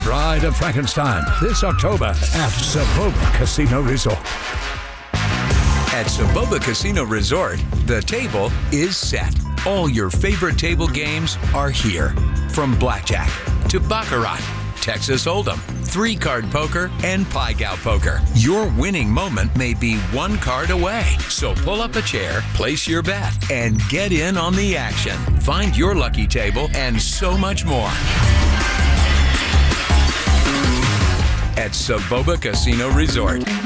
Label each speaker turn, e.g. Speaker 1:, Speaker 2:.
Speaker 1: Bride of Frankenstein this October at Saboba Casino Resort.
Speaker 2: At Saboba Casino Resort, the table is set. All your favorite table games are here. From blackjack to baccarat, Texas Hold'em, 3-card poker, and Pai Gow poker. Your winning moment may be one card away. So pull up a chair, place your bet, and get in on the action. Find your lucky table and so much more at Saboba Casino Resort.